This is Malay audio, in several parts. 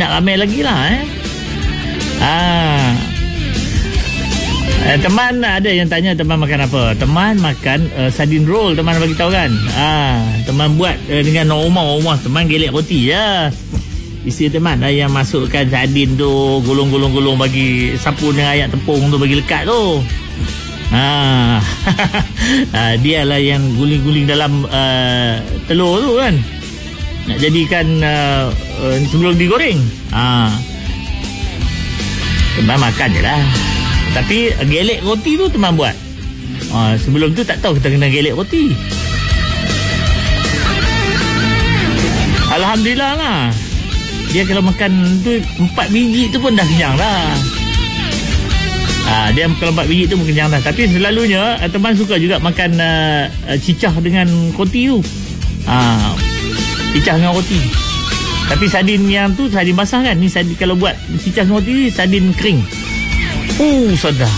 nak ramai lagi lah. Teman ada yang tanya teman makan apa. Teman makan sardine roll. Teman bagi tahu kan. Teman buat dengan normal. Teman gelek roti je. Isteri teman yang masukkan sardine tu, gulung-gulung bagi sapu dengan ayak tepung tu, bagi lekat tu. Dia lah yang guling-guling dalam telur tu kan, nak jadikan sebelum digoreng. Teman makan je lah. Tapi gelek roti tu teman buat. Sebelum tu tak tahu kita kena gelek roti. Alhamdulillah lah. Dia kalau makan tu 4 biji tu pun dah kenyang dah. Dia kalau 4 biji tu pun kenyang dah. Tapi selalunya teman suka juga makan cicah dengan roti tu. Cicah dengan roti. Tapi sardin yang tu sardin basah kan. Ni sardin, kalau buat cicah dengan roti ni sardin kering. Sedap.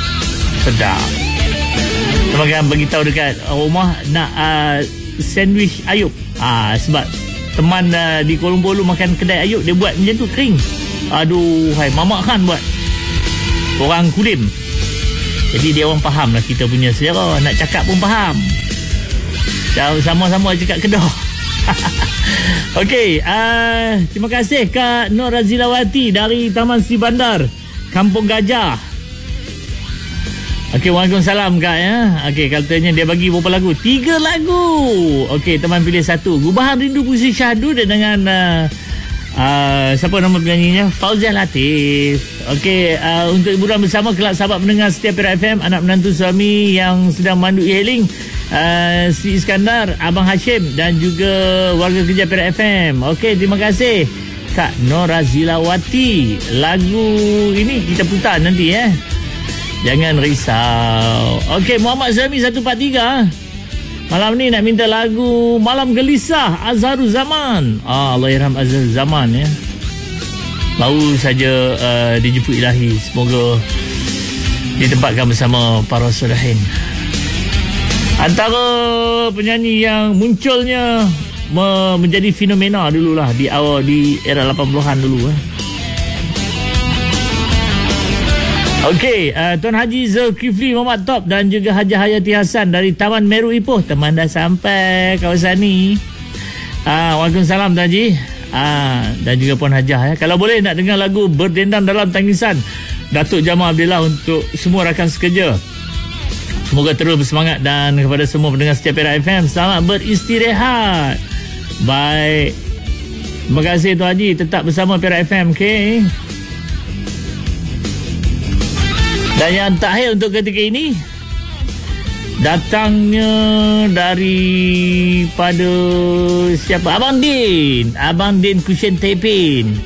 Teman kan beritahu dekat rumah nak sandwich ayub. Sebab teman di Kuala Lumpur makan kedai ayub, dia buat macam tu kering. Aduh, Mamak Khan buat. Orang Kulim. Jadi dia orang faham lah kita punya selera. Nak cakap pun faham. Sama-sama cakap Kedah. Okey, terima kasih Kak Nur Razilawati dari Taman Sri Bandar, Kampung Gajah. Okey, waalaikumsalam Kak ya. Okey, katanya dia bagi berapa lagu? 3 lagu. Okey, teman pilih satu. Gubahan Rindu Puisi Syahdu dengan siapa nama penyanyinya? Fauzia Latif. Okey, untuk hiburan bersama kelab sahabat pendengar setiap Perak FM, anak menantu suami yang sedang mandu e-hailing, Sri Iskandar, Abang Hashim dan juga warga kerja Perak FM. Okey, terima kasih Kak Nur Razilawati. Lagu ini kita putar nanti jangan risau. Okey, Muhammad Zami 143 malam ni nak minta lagu Malam Gelisah Azharul Zaman. Allahyarham Azharul Zaman ya. Baru saja dijemput ilahi. Semoga ditempatkan bersama para solihin. Antara penyanyi yang munculnya menjadi fenomena dululah di awal, di era 80-an dulu. Okey, Tuan Haji Zulkifli Muhammad Top dan juga Haji Hayati Hasan dari Taman Meru Ipoh. Teman dah sampai kawasan ni. Waalaikumsalam Tuan Haji. Dan juga Puan Hajah ya. Kalau boleh nak dengar lagu Berdendam Dalam Tangisan Datuk Jamal Abdillah untuk semua rakan sekerja. Semoga terus bersemangat, dan kepada semua pendengar setiap Perak FM, selamat beristirahat. Baik. Terima kasih Tuan Haji, tetap bersama Perak FM, okey. Dan yang terakhir untuk ketika ini, datangnya daripada siapa? Abang Din Kushen Tepin.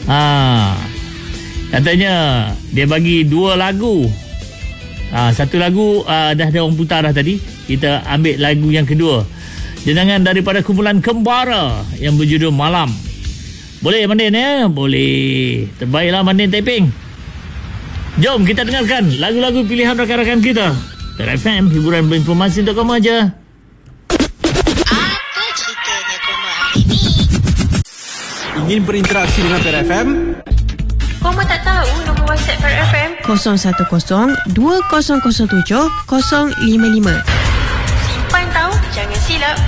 Katanya dia bagi 2 lagu. Satu lagu dah ada orang putar dah tadi. Kita ambil lagu yang kedua, jenangan daripada kumpulan Kembara yang berjudul Malam. Boleh Mandin ya? Boleh. Terbaiklah Mandin Teping. Jom kita dengarkan lagu-lagu pilihan rakan-rakan kita. Perak FM, hiburan berinformasi untuk kamu aja. Apa ceritanya Koma hari ni? Ingin berinteraksi dengan Perak FM? Koma tak tahu nombor WhatsApp Perak FM? 010-2007-055. Simpan tahu, jangan silap.